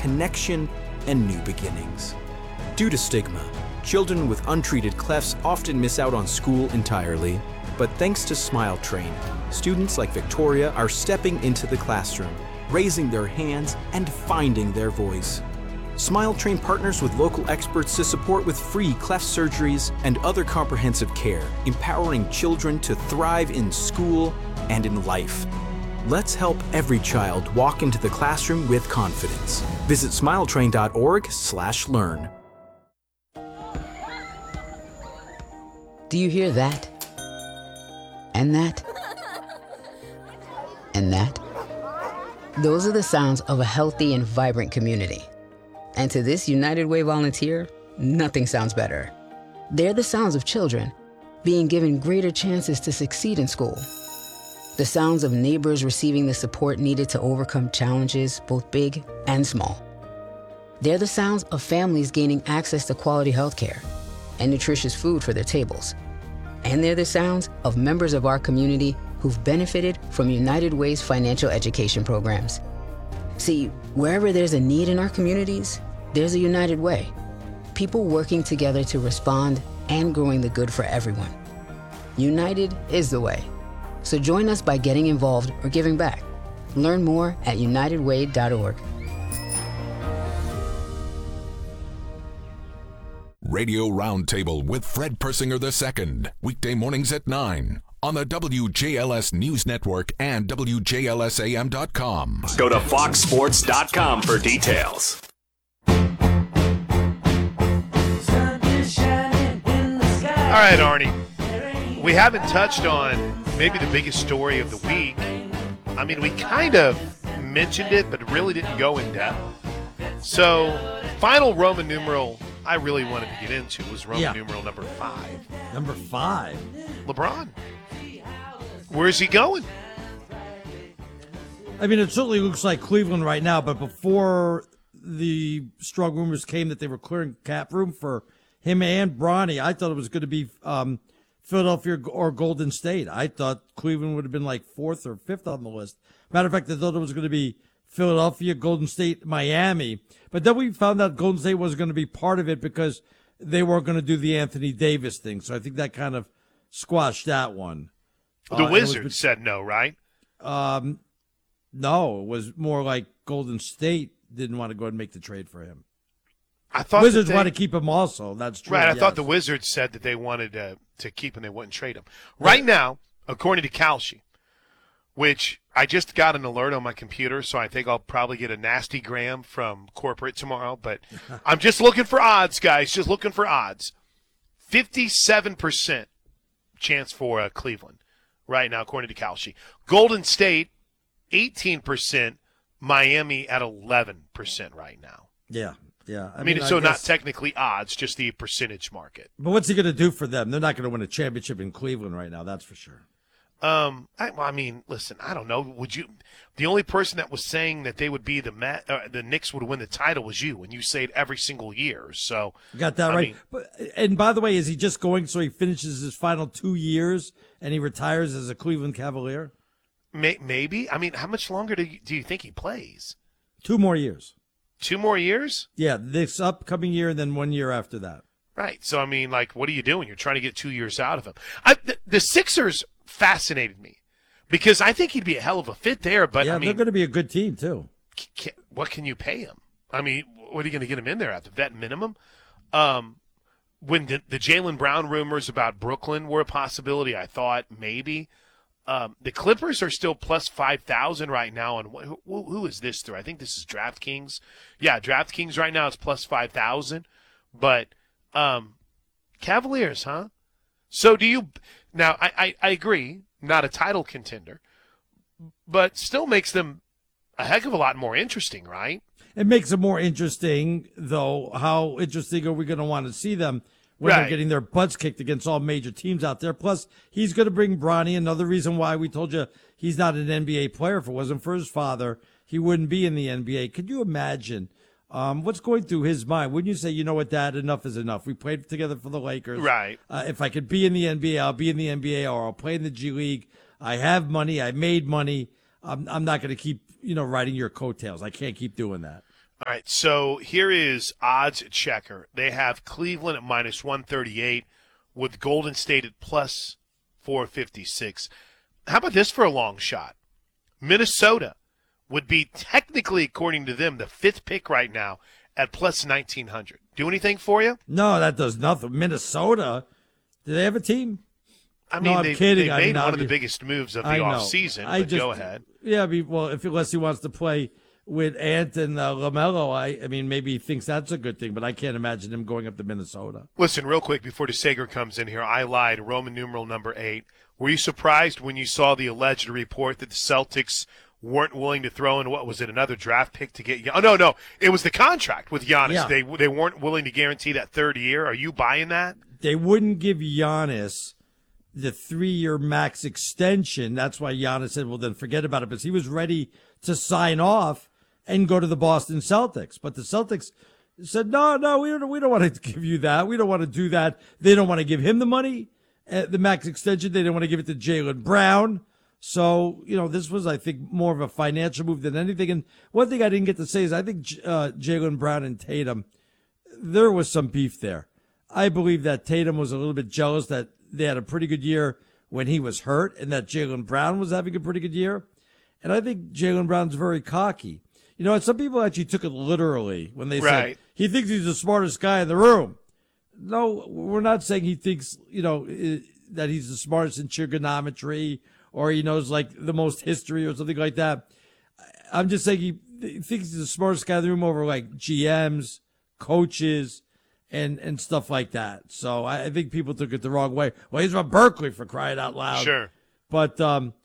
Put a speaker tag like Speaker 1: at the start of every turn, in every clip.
Speaker 1: connection and new beginnings. Due to stigma, children with untreated clefts often miss out on school entirely, but thanks to Smile Train, students like Victoria are stepping into the classroom, raising their hands and finding their voice. Smile Train partners with local experts to support with free cleft surgeries and other comprehensive care, empowering children to thrive in school and in life. Let's help every child walk into the classroom with confidence. Visit smiletrain.org/learn.
Speaker 2: Do you hear that? And that? And that? Those are the sounds of a healthy and vibrant community. And to this United Way volunteer, nothing sounds better. They're the sounds of children being given greater chances to succeed in school. The sounds of neighbors receiving the support needed to overcome challenges, both big and small. They're the sounds of families gaining access to quality healthcare and nutritious food for their tables. And they're the sounds of members of our community who've benefited from United Way's financial education programs. See, wherever there's a need in our communities, there's a United Way. People working together to respond and growing the good for everyone. United is the way. So join us by getting involved or giving back. Learn more at unitedway.org.
Speaker 3: Radio Roundtable with Fred Persinger II. Weekday mornings at 9 on the WJLS News Network and WJLSAM.com.
Speaker 4: Go to foxsports.com for details.
Speaker 5: All right, Arnie. We haven't touched on maybe the biggest story of the week. I mean, we kind of mentioned it, but really didn't go in depth. So, final Roman numeral I really wanted to get into was Roman numeral number 5.
Speaker 6: Number 5?
Speaker 5: LeBron. Where's he going?
Speaker 6: I mean, it certainly looks like Cleveland right now, but before the strong rumors came that they were clearing cap room for him and Bronny, I thought it was going to be Philadelphia or Golden State. I thought Cleveland would have been like 4th or 5th on the list. Matter of fact, I thought it was going to be Philadelphia, Golden State, Miami. But then we found out Golden State was going to be part of it because they weren't going to do the Anthony Davis thing. So I think that kind of squashed that one.
Speaker 5: The Wizards said no, right?
Speaker 6: No, it was more like Golden State didn't want to go ahead and make the trade for him.
Speaker 5: I thought
Speaker 6: Wizards want to keep him also. That's true.
Speaker 5: Right, I thought the Wizards said that they wanted to keep him. They wouldn't trade him. Right now, according to Kalshi, which I just got an alert on my computer, so I think I'll probably get a nasty gram from corporate tomorrow. But I'm just looking for odds, guys. Just looking for odds. 57% chance for Cleveland right now, according to Kalshi. Golden State, 18%. Miami at 11% right now.
Speaker 6: Yeah. Yeah,
Speaker 5: I mean, so not technically odds, just the percentage market.
Speaker 6: But what's he going to do for them? They're not going to win a championship in Cleveland right now, that's for sure.
Speaker 5: I mean, listen, I don't know. Would you? The only person that was saying that they would be the Knicks would win the title was you, and you say it every single year. So
Speaker 6: you got that right. And by the way, is he just going so he finishes his final 2 years and he retires as a Cleveland Cavalier?
Speaker 5: Maybe. I mean, how much longer do you think he plays?
Speaker 6: 2 more years.
Speaker 5: 2 more years?
Speaker 6: Yeah, this upcoming year and then 1 year after that.
Speaker 5: Right. So, I mean, like, what are you doing? You're trying to get 2 years out of him. The Sixers fascinated me because I think he'd be a hell of a fit there. But
Speaker 6: yeah,
Speaker 5: I mean,
Speaker 6: they're going to be a good team, too.
Speaker 5: What can you pay him? I mean, what are you going to get him in there at the vet minimum? When the Jaylen Brown rumors about Brooklyn were a possibility, I thought maybe. The Clippers are still plus 5,000 right now. And who is this through? I think this is DraftKings. Yeah, DraftKings right now is plus 5,000. But Cavaliers, huh? So do you – now, I agree, not a title contender, but still makes them a heck of a lot more interesting, right?
Speaker 6: It makes it more interesting, though. How interesting are we going to want to see them when they're getting their butts kicked against all major teams out there? Plus, he's going to bring Bronny. Another reason why we told you he's not an NBA player. If it wasn't for his father, he wouldn't be in the NBA. Could you imagine what's going through his mind? Wouldn't you say, you know what, Dad, enough is enough. We played together for the Lakers.
Speaker 5: Right.
Speaker 6: If I could be in the NBA, I'll be in the NBA, or I'll play in the G League. I have money. I made money. I'm not going to keep, riding your coattails. I can't keep doing that.
Speaker 5: All right, so here is odds checker. They have Cleveland at -138 with Golden State at plus 456. How about this for a long shot? Minnesota would be technically, according to them, the 5th pick right now at plus 1,900. Do anything for you?
Speaker 6: No, that does nothing. Minnesota, do they have a team?
Speaker 5: I mean,
Speaker 6: No, I'm kidding.
Speaker 5: They made one of the biggest moves of the offseason, but go ahead.
Speaker 6: Yeah, unless he wants to play with Ant and LaMelo, I mean, maybe he thinks that's a good thing, but I can't imagine him going up to Minnesota.
Speaker 5: Listen, real quick, before DeSager comes in here, I lied. Roman numeral number 8. Were you surprised when you saw the alleged report that the Celtics weren't willing to throw in, what was it, another draft pick to get – oh, no. It was the contract with Giannis.
Speaker 6: Yeah.
Speaker 5: They weren't willing to guarantee that 3rd year. Are you buying that?
Speaker 6: They wouldn't give Giannis the 3-year max extension. That's why Giannis said, well, then forget about it, because he was ready to sign off and go to the Boston Celtics. But the Celtics said, no, we don't want to give you that. We don't want to do that. They don't want to give him the money, the max extension. They didn't want to give it to Jaylen Brown. So, this was, I think, more of a financial move than anything. And one thing I didn't get to say is I think Jaylen Brown and Tatum, there was some beef there. I believe that Tatum was a little bit jealous that they had a pretty good year when he was hurt and that Jaylen Brown was having a pretty good year. And I think Jaylen Brown's very cocky. And some people actually took it literally when they said he thinks he's the smartest guy in the room. No, we're not saying he thinks, that he's the smartest in trigonometry or he knows like the most history or something like that. I'm just saying he thinks he's the smartest guy in the room over like GMs, coaches, and stuff like that. So I think people took it the wrong way. Well, he's from Berkeley, for crying out loud.
Speaker 5: Sure.
Speaker 6: But,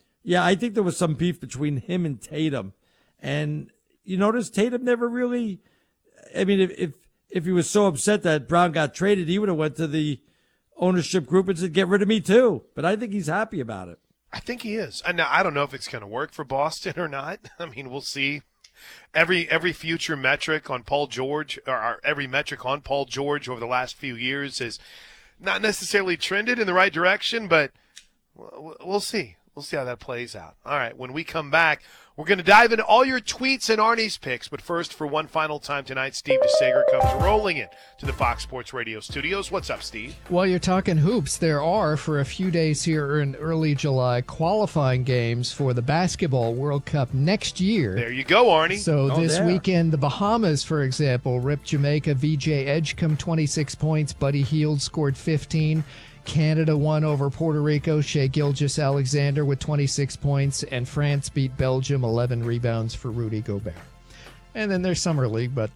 Speaker 6: I think there was some beef between him and Tatum. And you notice Tatum never really, I mean, if he was so upset that Brown got traded, he would have went to the ownership group and said, get rid of me too. But I think he's happy about it.
Speaker 5: I think he is. And now I don't know if it's going to work for Boston or not. I mean, we'll see. Every future metric on Paul George, or every metric on Paul George over the last few years has not necessarily trended in the right direction, but we'll see. We'll see how that plays out. All right, when we come back, we're going to dive into all your tweets and Arnie's picks. But first, for one final time tonight, Steve DeSager comes rolling in to the Fox Sports Radio studios. What's up, Steve?
Speaker 7: While you're talking hoops, there are, for a few days here in early July, qualifying games for the Basketball World Cup next year.
Speaker 5: There you go, Arnie.
Speaker 7: So this weekend, the Bahamas, for example, ripped Jamaica. VJ Edgecombe, 26 points. Buddy Hield scored 15. Canada won over Puerto Rico. Shai Gilgeous-Alexander with 26 points. And France beat Belgium, 11 rebounds for Rudy Gobert. And then there's Summer League, but,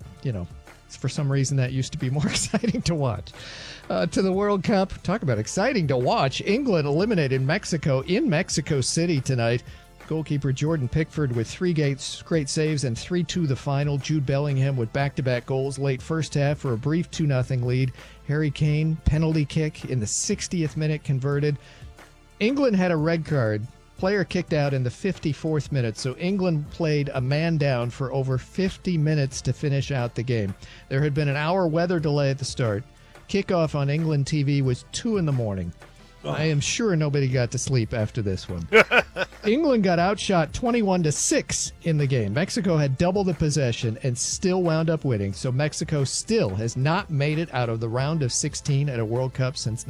Speaker 7: for some reason that used to be more exciting to watch. To the World Cup, talk about exciting to watch. England eliminated Mexico in Mexico City tonight. Goalkeeper Jordan Pickford with 3 great saves and 3-2 the final. Jude Bellingham with back-to-back goals late first half for a brief 2-0 lead. Harry Kane, penalty kick in the 60th minute converted. England had a red card. Player kicked out in the 54th minute, so England played a man down for over 50 minutes to finish out the game. There had been an hour weather delay at the start. Kickoff on England TV was 2 a.m. I am sure nobody got to sleep after this one. England got outshot 21-6 in the game. Mexico had double the possession and still wound up winning, so Mexico still has not made it out of the round of 16 at a World Cup since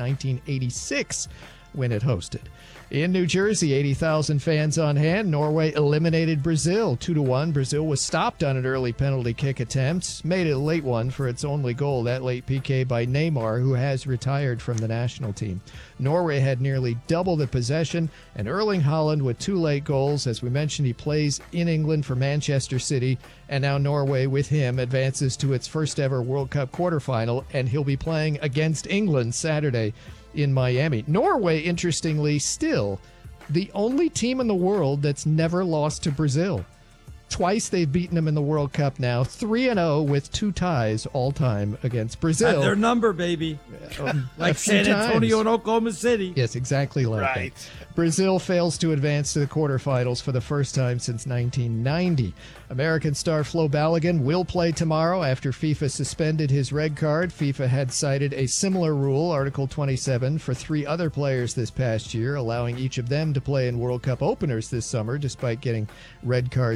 Speaker 7: 1986 when it hosted. In New Jersey, 80,000 fans on hand. Norway eliminated Brazil 2-1. Brazil was stopped on an early penalty kick attempt, made it a late one for its only goal, that late PK by Neymar, who has retired from the national team. Norway had nearly double the possession, and Erling Haaland with 2 late goals. As we mentioned, he plays in England for Manchester City, and now Norway with him advances to its first ever World Cup quarterfinal, and he'll be playing against England Saturday in Miami. Norway, interestingly, still the only team in the world that's never lost to Brazil. Twice they've beaten them in the World Cup now. 3-0 with 2 ties all time against Brazil.
Speaker 6: At their number, baby. Like San Antonio and Oklahoma City.
Speaker 7: Yes, exactly like that. Brazil fails to advance to the quarterfinals for the first time since 1990. American star Flo Balogun will play tomorrow after FIFA suspended his red card. FIFA had cited a similar rule, Article 27, for 3 other players this past year, allowing each of them to play in World Cup openers this summer despite getting red cards in qualifying.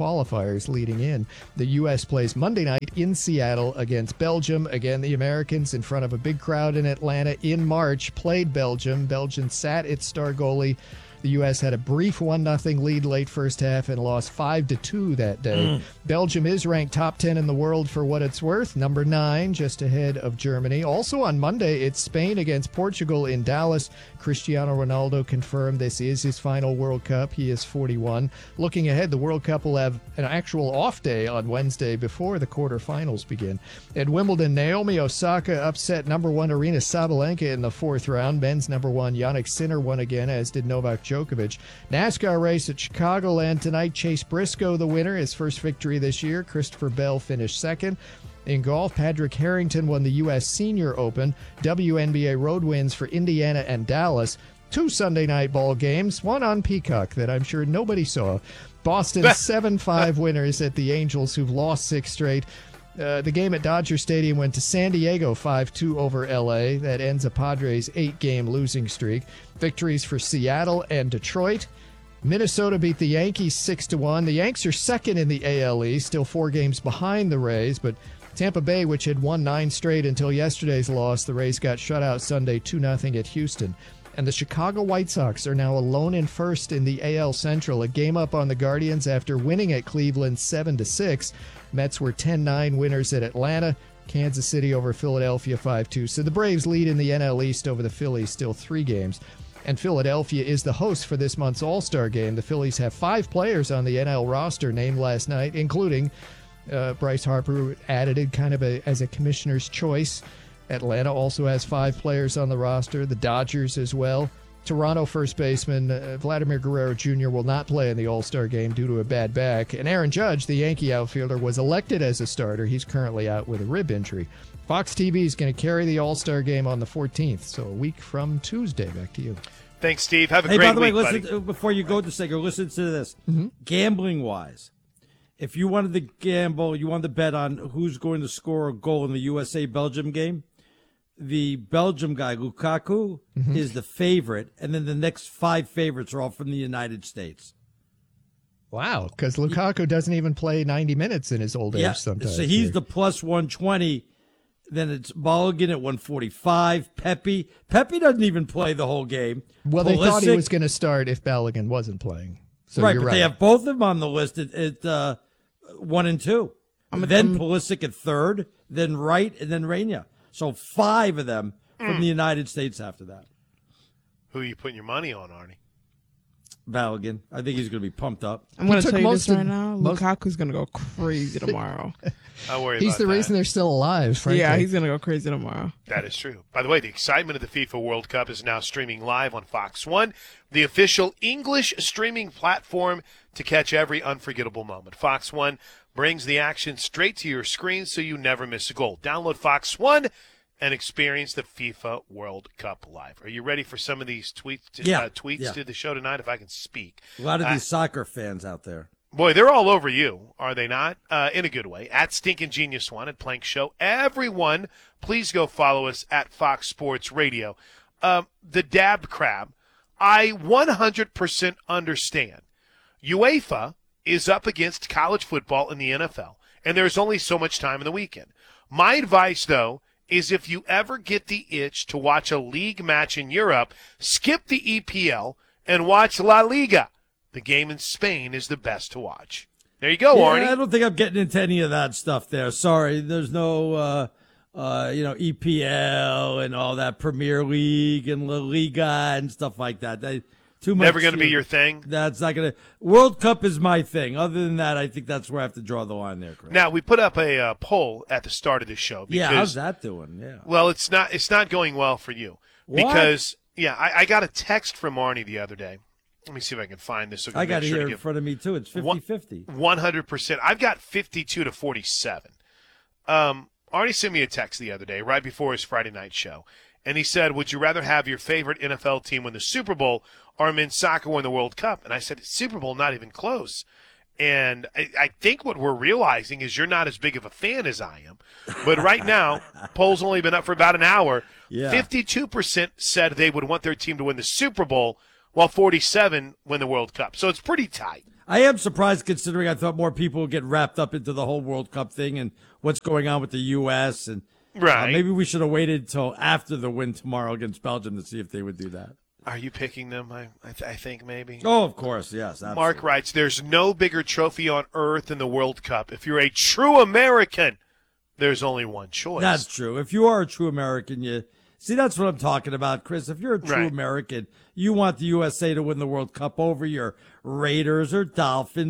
Speaker 7: qualifiers leading in. The U.S. plays Monday night in Seattle against Belgium. Again, the Americans, in front of a big crowd in Atlanta in March, played Belgium. Belgium sat its star goalie. The U.S. had a brief 1-0 lead late first half and lost 5-2 that day. Belgium is ranked top 10 in the world for what it's worth, number 9, just ahead of Germany. Also on Monday, it's Spain against Portugal in Dallas. Cristiano Ronaldo confirmed this is his final World Cup. He is 41. Looking ahead, the World Cup will have an actual off day on Wednesday before the quarterfinals begin. At Wimbledon, Naomi Osaka upset number 1 Aryna Sabalenka in the 4th round. Men's number 1 Jannik Sinner won again, as did Novak Djokovic. NASCAR race at Chicagoland tonight. Chase Briscoe, the winner, his first victory this year. Christopher Bell finished second. In golf, Patrick Harrington won the U.S. Senior Open. WNBA road wins for Indiana and Dallas. 2 Sunday night ball games, one on Peacock that I'm sure nobody saw. Boston 7-5 winners at the Angels, who've lost 6 straight. The game at Dodger Stadium went to San Diego 5-2 over L.A. That ends a Padres 8-game losing streak. Victories for Seattle and Detroit. Minnesota beat the Yankees 6-1. The Yanks are second in the AL East, still 4 games behind the Rays, but Tampa Bay, which had won 9 straight until yesterday's loss, the Rays got shut out Sunday 2-0 at Houston. And the Chicago White Sox are now alone in first in the AL Central, a game up on the Guardians after winning at Cleveland 7-6. Mets were 10-9 winners at Atlanta. Kansas City over Philadelphia 5-2. So the Braves lead in the NL East over the Phillies, still 3 games. And Philadelphia is the host for this month's All-Star Game. The Phillies have 5 players on the NL roster named last night, including Bryce Harper, who added it kind of as a commissioner's choice. Atlanta also has 5 players on the roster, the Dodgers as well. Toronto first baseman Vladimir Guerrero Jr. will not play in the All-Star Game due to a bad back. And Aaron Judge, the Yankee outfielder, was elected as a starter. He's currently out with a rib injury. Fox TV is going to carry the All-Star Game on the 14th, so a week from Tuesday. Back to you.
Speaker 5: Thanks, Steve. Have a
Speaker 6: Hey,
Speaker 5: great
Speaker 6: by the way,
Speaker 5: week,
Speaker 6: listen,
Speaker 5: buddy.
Speaker 6: before you go to Sager, listen to this. Gambling-wise, if you wanted to gamble, you wanted to bet on who's going to score a goal in the USA-Belgium game, the Belgium guy, Lukaku, is the favorite, and then the next 5 favorites are all from the United States.
Speaker 7: Wow, because Lukaku doesn't even play 90 minutes in his old age sometimes.
Speaker 6: So he's the plus 120. Then it's Balogun at 145. Pepe doesn't even play the whole game.
Speaker 7: Well, they thought he was going to start if Balogun wasn't playing. So
Speaker 6: right,
Speaker 7: you're
Speaker 6: but
Speaker 7: right.
Speaker 6: they have both of them on the list at 1 and 2. Then Pulisic at 3rd, then Wright, and then Reina. So 5 of them from the United States after that.
Speaker 5: Who are you putting your money on, Arnie?
Speaker 6: Balogun. I think he's going to be pumped up.
Speaker 8: I'm going to
Speaker 7: took
Speaker 8: tell you
Speaker 7: most
Speaker 8: this
Speaker 7: of-
Speaker 8: right now.
Speaker 7: most-
Speaker 8: Lukaku's going to go crazy tomorrow.
Speaker 5: I worry
Speaker 7: He's
Speaker 5: about
Speaker 7: the
Speaker 5: that.
Speaker 7: reason they're still alive, frankly.
Speaker 8: Yeah, he's going to go crazy tomorrow.
Speaker 5: That is true. By the way, the excitement of the FIFA World Cup is now streaming live on Fox One, the official English streaming platform to catch every unforgettable moment. Fox One brings the action straight to your screen so you never miss a goal. Download Fox One and experience the FIFA World Cup live. Are you ready for some of these tweets to the show tonight, if I can speak?
Speaker 6: A lot of these soccer fans out there.
Speaker 5: Boy, they're all over you, are they not? In a good way. At Stinkin' Genius One, at Plank Show. Everyone, please go follow us at Fox Sports Radio. The Dab Crab, I 100% understand. UEFA is up against college football in the NFL, and there's only so much time in the weekend. My advice, though, is if you ever get the itch to watch a league match in Europe, skip the EPL and watch La Liga. The game in Spain is the best to watch. There you go, Arnie.
Speaker 6: I don't think I'm getting into any of that stuff there. Sorry, there's no, EPL and all that Premier League and La Liga and stuff like that. Too much.
Speaker 5: Never going to be your thing?
Speaker 6: That's not going to. World Cup is my thing. Other than that, I think that's where I have to draw the line there, Chris.
Speaker 5: Now, we put up a poll at the start of the show. Because,
Speaker 6: yeah, how's that doing? Yeah.
Speaker 5: Well, it's not going well for you.
Speaker 6: What?
Speaker 5: Because, I got a text from Arnie the other day. Let me see if I can find this.
Speaker 6: I got it here in front of me, too. It's 50-50.
Speaker 5: 100%. I've got 52-47. Arnie sent me a text the other day, right before his Friday night show. And he said, would you rather have your favorite NFL team win the Super Bowl or men's soccer win the World Cup? And I said, Super Bowl, not even close. And I think what we're realizing is you're not as big of a fan as I am. But right now, poll's only been up for about an hour.
Speaker 6: Yeah.
Speaker 5: 52% said they would want their team to win the Super Bowl, while 47% win the World Cup. So it's pretty tight.
Speaker 6: I am surprised considering I thought more people would get wrapped up into the whole World Cup thing and what's going on with the U.S. and
Speaker 5: Right.
Speaker 6: maybe we should have waited until after the win tomorrow against Belgium to see if they would do that.
Speaker 5: Are you picking them? I think maybe.
Speaker 6: Oh, of course, yes. Absolutely.
Speaker 5: Mark writes, there's no bigger trophy on earth than the World Cup. If you're a true American, there's only one choice.
Speaker 6: That's true. If you are a true American, that's what I'm talking about, Chris. If you're a true
Speaker 5: Right.
Speaker 6: American, you want the USA to win the World Cup over your Raiders or Dolphins